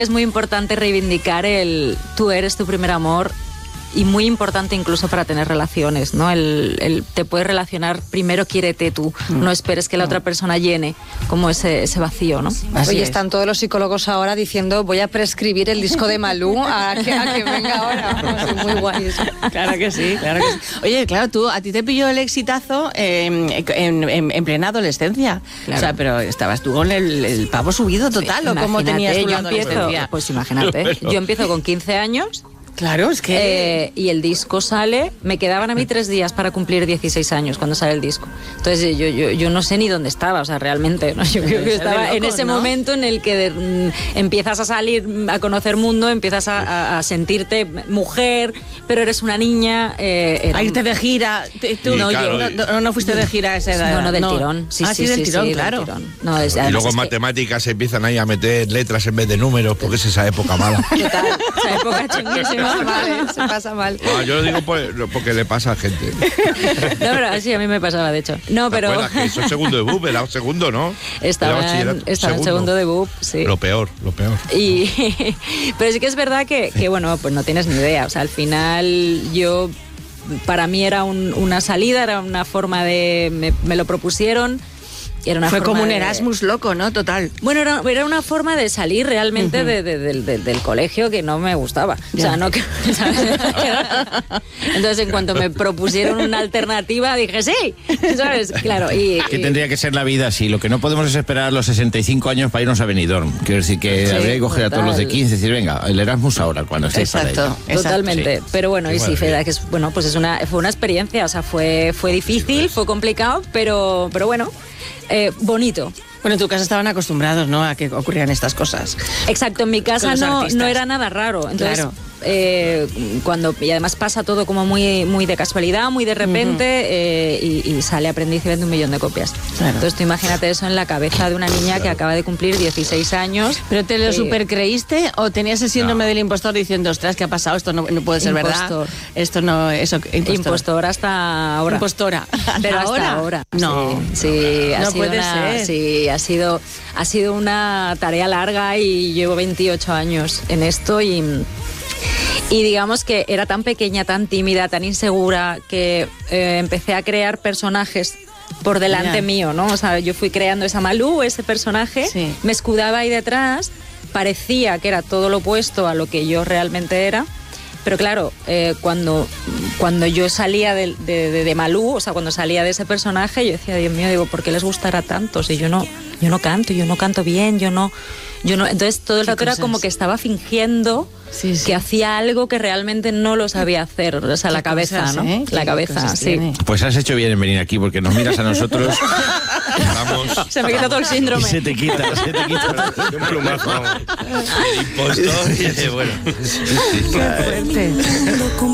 Es muy importante reivindicar tú eres tu primer amor. Y muy importante incluso para tener relaciones, ¿no? Te puedes relacionar, primero quiérete tú, no esperes que la otra persona llene como ese vacío, ¿no? Oye, están todos los psicólogos ahora diciendo voy a prescribir el disco de Malú a que venga ahora. Es muy guay eso. Claro que sí, claro que sí. Oye, claro, a ti te pilló el exitazo en plena adolescencia. Claro. O sea, pero estabas tú con el pavo subido total, ¿o cómo tenías tú la adolescencia? Pues imagínate, yo empiezo con 15 años. Claro, es que... y el disco sale, me quedaban a mí 3 días para cumplir 16 años cuando sale el disco. Entonces yo no sé ni dónde estaba, o sea, realmente, ¿no? Yo creo que estaba loco, en ese momento en el que empiezas a salir, a conocer mundo, empiezas a sentirte mujer, pero eres una niña. A irte de gira. Tú no fuiste de gira a esa edad. No, del tirón. Sí, del tirón, claro. Del tirón. No, y luego en matemáticas se empiezan ahí a meter letras en vez de números, porque es esa época mala. Total, esa época chunguísima. Se pasa mal. Yo lo digo porque le pasa a gente. No, pero sí, a mí me pasaba, de hecho. No, pero... Que eso es segundo de BUP, era segundo, ¿no? Estaba en segundo de BUP, sí. Lo peor. Pero sí que es verdad que, bueno, pues no tienes ni idea. O sea, al final para mí era una salida, era una forma de... Me lo propusieron. Fue como un Erasmus loco, ¿no? Total. Bueno, era una forma de salir realmente del colegio que no me gustaba. Ya. O sea, no que... Entonces, en cuanto me propusieron una alternativa, dije, sí, ¿sabes? Claro. ¿Qué tendría que ser la vida así? Lo que no podemos es esperar a los 65 años para irnos a Benidorm. Quiero decir que habría que coger a todos los de 15 y decir, venga, el Erasmus ahora, cuando estéis para ello. Totalmente. Sí. Pero bueno, y sí, que pues fue una experiencia. O sea, fue difícil, fue complicado, pero bueno... bonito. Bueno, en tu casa estaban acostumbrados, ¿no?, a que ocurrieran estas cosas. Exacto, en mi casa no era nada raro. Entonces, claro. Y además pasa todo como muy, muy de casualidad, muy de repente, y sale Aprendiz y vende 1 millón de copias. Claro. Entonces tú imagínate eso en la cabeza de una niña que acaba de cumplir 16 años. ¿Pero te lo supercreíste o tenías ese síndrome del impostor diciendo, ostras, ¿qué ha pasado? Esto no puede ser verdad. Esto no, eso, impostor hasta ahora. Impostora. Pero hasta ahora. No. Sí, no puede ser. Sí, ha sido una tarea larga y llevo 28 años en esto y digamos que era tan pequeña, tan tímida, tan insegura que empecé a crear personajes por delante mío, ¿no? O sea, yo fui creando esa Malú, ese personaje, me escudaba ahí detrás, parecía que era todo lo opuesto a lo que yo realmente era. Pero claro, cuando yo salía de Malú, o sea, cuando salía de ese personaje, yo decía, Dios mío, ¿por qué les gustará tanto? Si yo no canto bien, yo no. Entonces todo el rato era como que estaba fingiendo que hacía algo que realmente no lo sabía hacer. O sea, la cabeza, cosas, ¿no? La cabeza, sí. Pues has hecho bien en venir aquí, porque nos miras a nosotros. Se me quita todo el síndrome. Y se te quita. Un plumazo. El impostor y bueno. Qué fuerte.